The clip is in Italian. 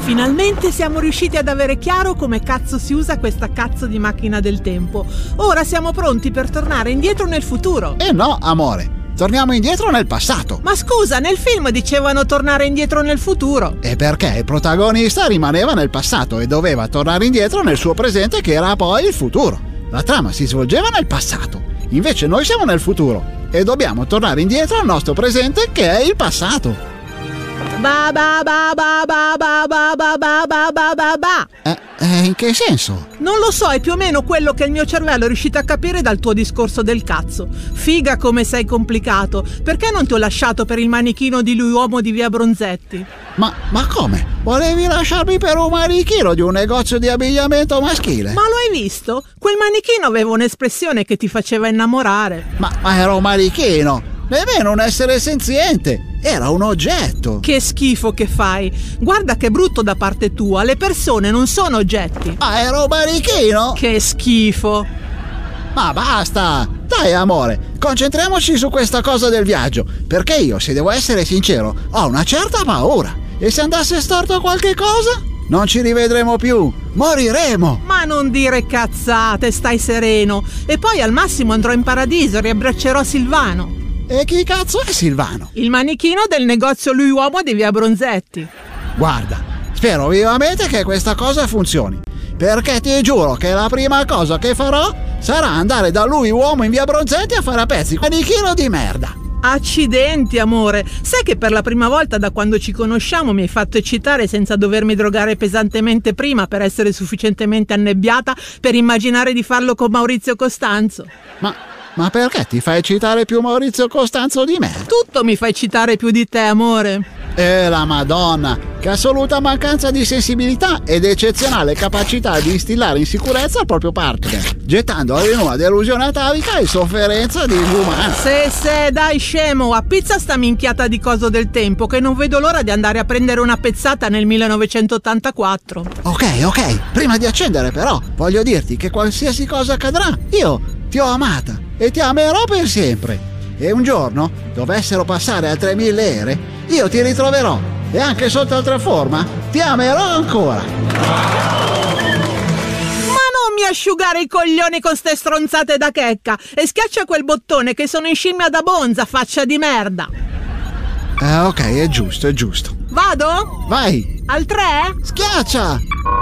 Finalmente siamo riusciti ad avere chiaro come cazzo si usa questa cazzo di macchina del tempo. Ora siamo pronti per tornare indietro nel futuro. No, amore, torniamo indietro nel passato. Ma scusa, nel film dicevano tornare indietro nel futuro. E perché il protagonista rimaneva nel passato e doveva tornare indietro nel suo presente, che era poi il futuro. La trama si svolgeva nel passato, invece noi siamo nel futuro e dobbiamo tornare indietro al nostro presente, che è il passato. Ba ba ba ba ba ba ba ba ba ba ba ba ba. In che senso? Non lo so, è più o meno quello che il mio cervello è riuscito a capire dal tuo discorso del cazzo. Figa come sei complicato. Perché non ti ho lasciato per il manichino di lui uomo di via Bronzetti? Ma come? Volevi lasciarmi per un manichino di un negozio di abbigliamento maschile? Ma lo hai visto? Quel manichino aveva un'espressione che ti faceva innamorare. Ma era un manichino, nemmeno un essere senziente. Era un oggetto. Che schifo che fai. Guarda che brutto da parte tua. Le persone non sono oggetti. Era un manichino? Che schifo. Ma basta. Dai amore, concentriamoci su questa cosa del viaggio, perché io, se devo essere sincero, ho una certa paura. E se andasse storto qualche cosa? Non ci rivedremo più. Moriremo. Ma non dire cazzate, stai sereno. E poi al massimo andrò in paradiso, riabbraccerò Silvano. E chi cazzo è Silvano? Il manichino del negozio Lui Uomo di via Bronzetti. Guarda, spero vivamente che questa cosa funzioni, perché ti giuro che la prima cosa che farò sarà andare da Lui Uomo in via Bronzetti a fare a pezzi manichino di merda. Accidenti amore, sai che per la prima volta da quando ci conosciamo mi hai fatto eccitare senza dovermi drogare pesantemente prima per essere sufficientemente annebbiata per immaginare di farlo con Maurizio Costanzo. Ma perché ti fai citare più Maurizio Costanzo di me? Tutto mi fai citare più di te, amore. La Madonna, che assoluta mancanza di sensibilità ed eccezionale capacità di instillare insicurezza al proprio partner, gettando in una delusione atavica e sofferenza disumana. Se, dai scemo, appizza sta minchiata di coso del tempo che non vedo l'ora di andare a prendere una pezzata nel 1984. Ok, prima di accendere però, voglio dirti che qualsiasi cosa accadrà, io ti ho amata e ti amerò per sempre. E un giorno, dovessero passare altre 1000 ere, io ti ritroverò e anche sotto altra forma ti amerò ancora. Ma non mi asciugare i coglioni con ste stronzate da checca e schiaccia quel bottone che sono in scimmia da bonza, faccia di merda. Ok, è giusto. Vado? Vai. Al 3? Schiaccia.